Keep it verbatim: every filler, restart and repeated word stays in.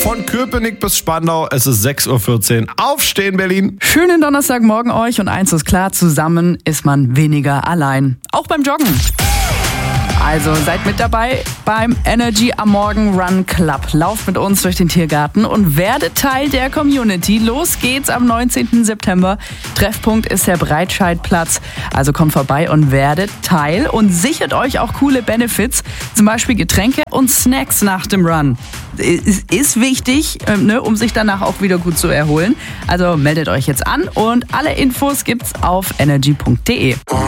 von Köpenick bis Spandau. Es ist sechs Uhr vierzehn. Aufstehen, Berlin! Schönen Donnerstagmorgen euch und eins ist klar, zusammen ist man weniger allein. Auch beim Joggen. Also seid mit dabei beim Energy am Morgen Run Club. Lauft mit uns durch den Tiergarten und werdet Teil der Community. Los geht's am neunzehnten September. Treffpunkt ist der Breitscheidplatz. Also kommt vorbei und werdet Teil und sichert euch auch coole Benefits. Zum Beispiel Getränke und Snacks nach dem Run. Ist, ist wichtig, ne, um sich danach auch wieder gut zu erholen. Also meldet euch jetzt an und alle Infos gibt's auf energy punkt de.